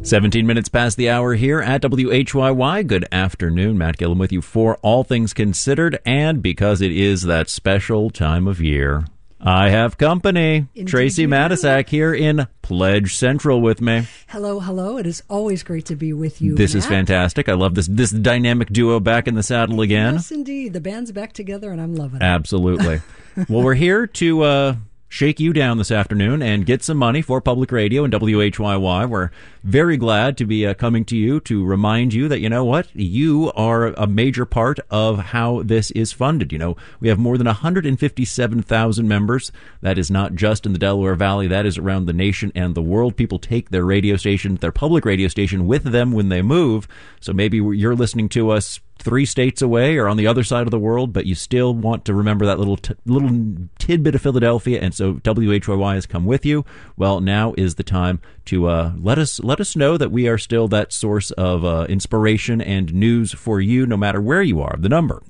17 minutes past the hour here at WHYY. Good afternoon. Matt Gillum with you for All Things Considered. And because it is that special time of year, I have company. Indeed Tracy Matisak here in Pledge Central with me. Hello, hello. It is always great to be with you, This Matt. is fantastic. I love this dynamic duo back in the saddle again. Yes, indeed. The band's back together, and I'm loving it. Absolutely. Well, we're here to shake you down this afternoon and get some money for public radio and WHYY. We're very glad to be coming to you to remind you that, you know what, you are a major part of how this is funded. You know, we have more than 157,000 members. That is not just in the Delaware Valley. That is around the nation and the world. People take their radio station, their public radio station, with them when they move. So maybe you're listening to us 3 states away or on the other side of the world, but you still want to remember that little tidbit of Philadelphia, and so WHYY has come with you. Well, now is the time to let us know that we are still that source of inspiration and news for you, no matter where you are. The number,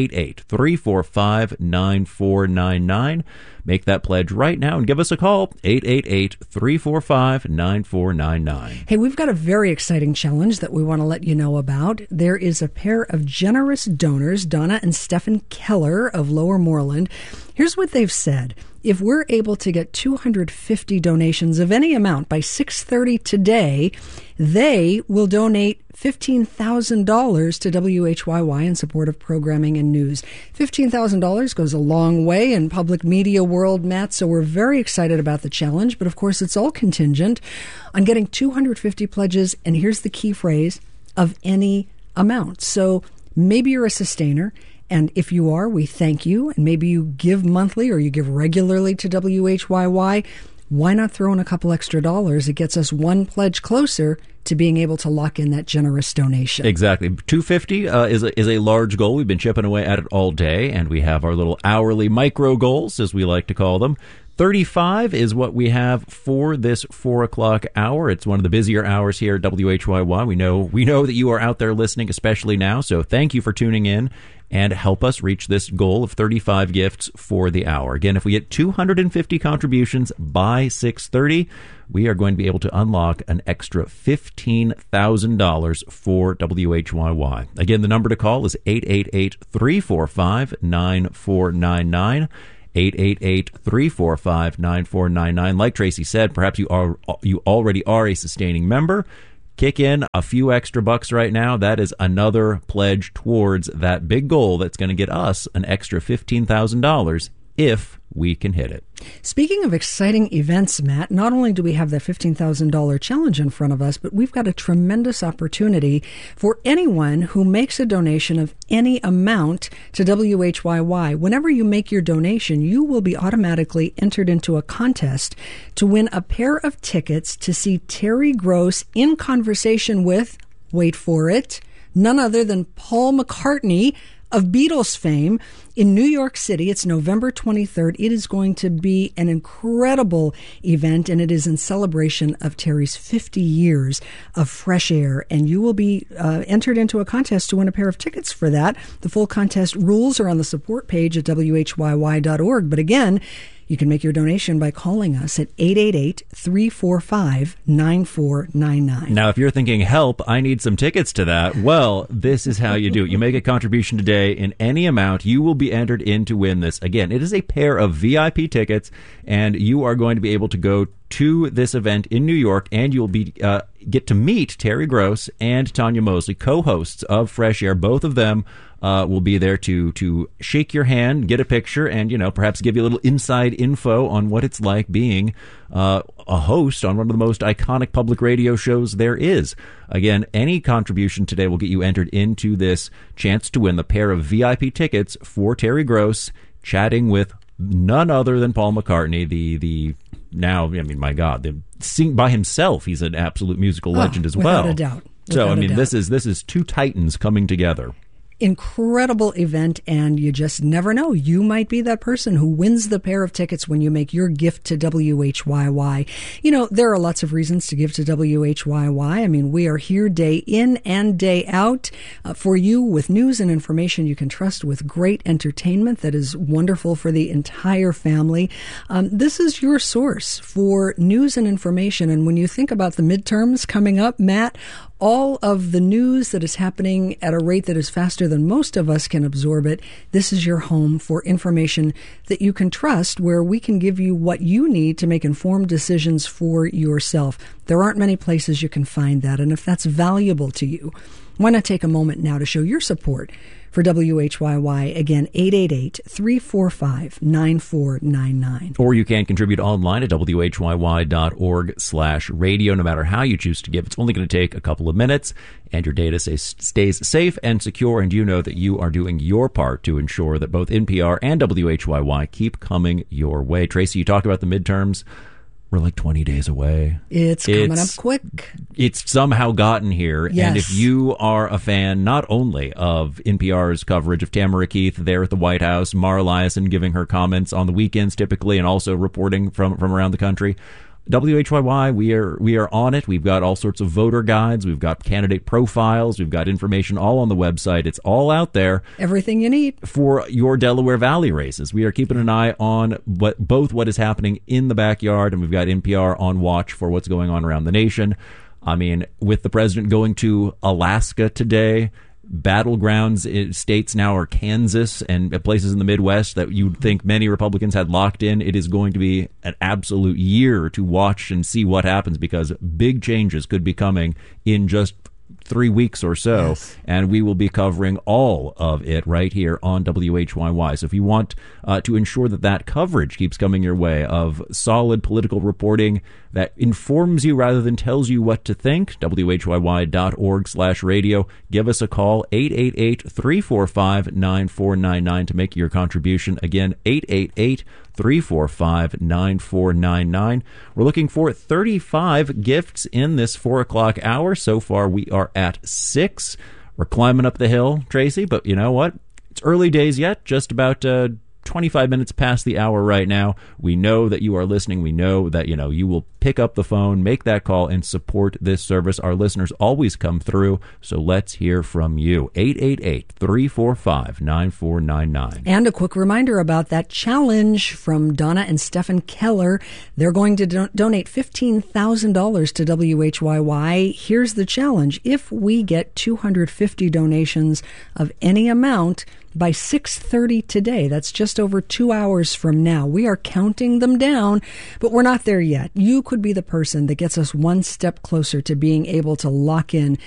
888-345-9499. Make that pledge right now and give us a call, 888-345-9499. Hey, we've got a very exciting challenge that we want to let you know about. There is a pair of generous donors, Donna and Stephen Keller of Lower Moreland. Here's what they've said. If we're able to get 250 donations of any amount by 6:30 today, they will donate $15,000 to WHYY in support of programming and news. $15,000 goes a long way in public media world, Matt, so we're very excited about the challenge. But, of course, it's all contingent on getting 250 pledges, and here's the key phrase, of any amount. So maybe you're a sustainer, and if you are, we thank you, and maybe you give monthly or you give regularly to WHYY. Why not throw in a couple extra dollars? It gets us one pledge closer to being able to lock in that generous donation. Exactly. 250 is a large goal. We've been chipping away at it all day, and we have our little hourly micro goals, as we like to call them. 35 is what we have for this 4 o'clock hour. It's one of the busier hours here at WHYY. We know that you are out there listening, especially now, so thank you for tuning in and help us reach this goal of 35 gifts for the hour. Again, if we get 250 contributions by 6:30, we are going to be able to unlock an extra $15,000 for WHYY. Again, the number to call is 888-345-9499. 888-345-9499. Like Tracy said, perhaps you already are a sustaining member. Kick in a few extra bucks right now. That is another pledge towards that big goal that's going to get us an extra $15,000 if we can hit it. Speaking of exciting events, Matt, not only do we have that $15,000 challenge in front of us, but we've got a tremendous opportunity for anyone who makes a donation of any amount to WHYY. Whenever you make your donation, you will be automatically entered into a contest to win a pair of tickets to see Terry Gross in conversation with, wait for it, none other than Paul McCartney of Beatles fame in New York City. It's November 23rd. It is going to be an incredible event, and it is in celebration of Terry's 50 years of fresh air. And you will be entered into a contest to win a pair of tickets for that. The full contest rules are on the support page at WHYY.org. But again, you can make your donation by calling us at 888-345-9499. Now, if you're thinking, help, I need some tickets to that, well, this is how you do it. You make a contribution today in any amount. You will be entered in to win this. Again, it is a pair of VIP tickets, and you are going to be able to go to this event in New York, and you'll be get to meet Terry Gross and Tanya Mosley, co-hosts of Fresh Air. Both of them will be there to shake your hand, get a picture, and perhaps give you a little inside info on what it's like being a host on one of the most iconic public radio shows there is. Again, any contribution today will get you entered into this chance to win the pair of VIP tickets for Terry Gross, chatting with none other than Paul McCartney, the now, my God, sing by himself. He's an absolute musical legend as well. Without a doubt. So, this is two titans coming together. incredible event, and you just never know. You might be that person who wins the pair of tickets when you make your gift to WHYY. You know, there are lots of reasons to give to WHYY. I mean, we are here day in and day out for you with news and information you can trust, with great entertainment that is wonderful for the entire family. This is your source for news and information. And when you think about the midterms coming up, Matt, all of the news that is happening at a rate that is faster than most of us can absorb it, this is your home for information that you can trust, where we can give you what you need to make informed decisions for yourself. There aren't many places you can find that, and if that's valuable to you, why not take a moment now to show your support for WHYY. Again, 888-345-9499. Or you can contribute online at whyy.org/radio. No matter how you choose to give, it's only going to take a couple of minutes, and your data stays safe and secure, and you know that you are doing your part to ensure that both NPR and WHYY keep coming your way. Tracy, you talked about the midterms. We're like 20 days away. It's coming up quick. It's somehow gotten here. Yes. And if you are a fan not only of NPR's coverage of Tamara Keith there at the White House, Mara Liasson giving her comments on the weekends typically, and also reporting from around the country, WHYY, we are on it. We've got all sorts of voter guides. We've got candidate profiles. We've got information all on the website. It's all out there. Everything you need for your Delaware Valley races. We are keeping an eye on both what is happening in the backyard, and we've got NPR on watch for what's going on around the nation. I mean, with the president going to Alaska today, battlegrounds states now are Kansas and places in the Midwest that you'd think many Republicans had locked in. It is going to be an absolute year to watch and see what happens, because big changes could be coming in just 3 weeks or so, yes. And we will be covering all of it right here on WHYY. So if you want to ensure that coverage keeps coming your way of solid political reporting that informs you rather than tells you what to think, whyy.org/radio. Give us a call, 888-345-9499 to make your contribution. Again, 888-345-9499. We're looking for 35 gifts in this 4 o'clock hour. So far, we are at 6. We're climbing up the hill, Tracy, but you know what? It's early days yet, just about 25 minutes past the hour right now. We know that you are listening. We know that, you will pick up the phone, make that call, and support this service. Our listeners always come through, so let's hear from you. 888-345-9499. And a quick reminder about that challenge from Donna and Stephen Keller. They're going to donate $15,000 to WHYY. Here's the challenge. If we get 250 donations of any amount by 6:30 today, that's just over 2 hours from now. We are counting them down, but we're not there yet. You could be the person that gets us one step closer to being able to lock in